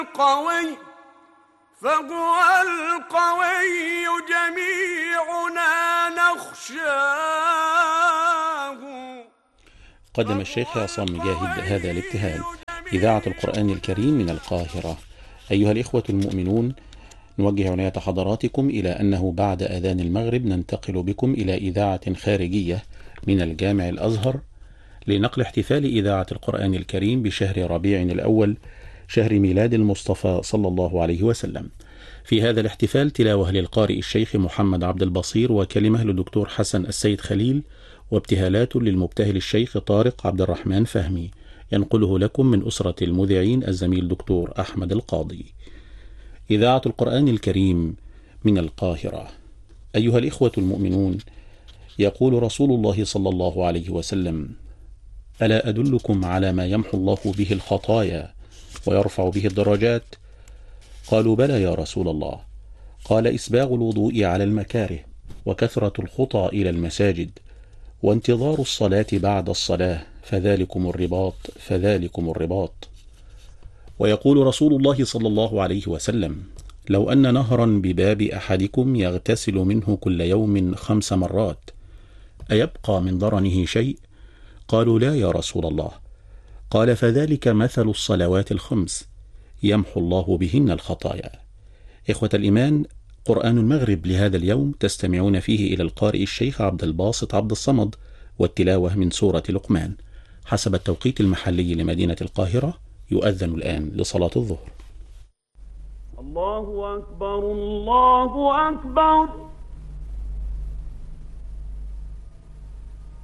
القوي فهو القوي جميعنا نخشاه. قدم الشيخ عصام مجاهد هذا الابتهال. إذاعة القرآن الكريم من القاهرة. أيها الإخوة المؤمنون، نوجه عناية حضراتكم إلى أنه بعد أذان المغرب ننتقل بكم إلى إذاعة خارجية من الجامع الأزهر لنقل احتفال إذاعة القرآن الكريم بشهر ربيع الأول، شهر ميلاد المصطفى صلى الله عليه وسلم. في هذا الاحتفال تلاوة للقارئ الشيخ محمد عبد البصير، وكلمة للدكتور حسن السيد خليل، وابتهالات للمبتهل الشيخ طارق عبد الرحمن فهمي. ينقله لكم من أسرة المذيعين الزميل دكتور أحمد القاضي. إذاعة القرآن الكريم من القاهرة. أيها الإخوة المؤمنون، يقول رسول الله صلى الله عليه وسلم: ألا أدلكم على ما يمحو الله به الخطايا ويرفع به الدرجات؟ قالوا: بلى يا رسول الله. قال: إسباغ الوضوء على المكاره، وكثرة الخطى إلى المساجد، وانتظار الصلاة بعد الصلاة، فذلكم الرباط فذلكم الرباط. ويقول رسول الله صلى الله عليه وسلم: لو أن نهرا بباب أحدكم يغتسل منه كل يوم 5 مرات، أيبقى من ضرنه شيء؟ قالوا: لا يا رسول الله. قال: فذلك مثل الصلوات ال5 يمحو الله بهن الخطايا. إخوة الإيمان، قرآن المغرب لهذا اليوم تستمعون فيه إلى القارئ الشيخ عبد الباسط عبد الصمد، والتلاوة من سورة لقمان حسب التوقيت المحلي لمدينة القاهرة. يؤذن الآن لصلاة الظهر. الله أكبر الله أكبر.